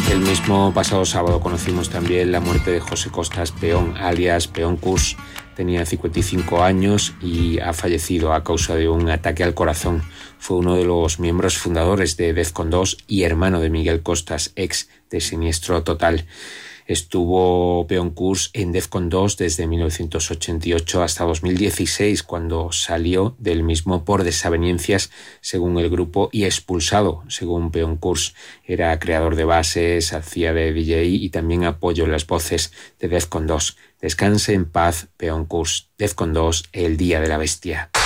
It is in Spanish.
El mismo pasado sábado conocimos también la muerte de José Costas Peón, alias Peón Kurs. Tenía 55 años y ha fallecido a causa de un ataque al corazón. Fue uno de los miembros fundadores de Defcon 2 y hermano de Miguel Costas, ex de Siniestro Total. Estuvo Peón Kurs en Defcon 2 desde 1988 hasta 2016, cuando salió del mismo por desavenencias, según el grupo, y expulsado, según Peón Kurs. Era creador de bases, hacía de DJ y también apoyó en las voces de Defcon 2. Descanse en paz, Peón Kurs. Defcon 2, el día de la bestia.